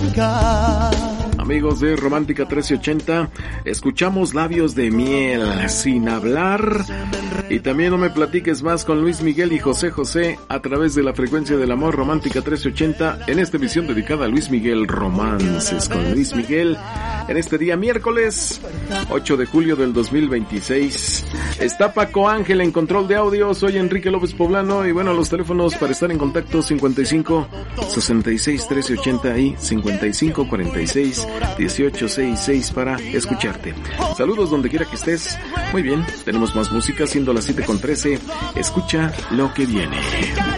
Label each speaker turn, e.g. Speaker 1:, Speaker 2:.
Speaker 1: arrancar.
Speaker 2: Amigos de Romántica 1380, escuchamos Labios de Miel, Sin Hablar, y también No Me Platiques Más con Luis Miguel y José José a través de la frecuencia del amor Romántica 1380 en esta emisión dedicada a Luis Miguel, Romances con Luis Miguel, en este día miércoles 8 de julio del 2026. Está Paco Ángel en control de audio, soy Enrique López Poblano y bueno, los teléfonos para estar en contacto 55 66 1380 y 55 46 1866 para escucharte. Saludos donde quiera que estés. Muy bien, tenemos más música siendo las 7:13. Escucha lo que viene.